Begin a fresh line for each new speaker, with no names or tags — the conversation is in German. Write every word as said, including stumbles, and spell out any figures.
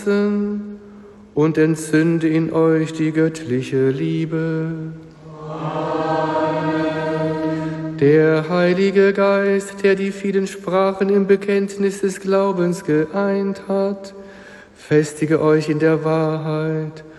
und entzünde in euch die göttliche Liebe. Amen. Der Heilige Geist, der die vielen Sprachen im Bekenntnis des Glaubens geeint hat, festige euch in der Wahrheit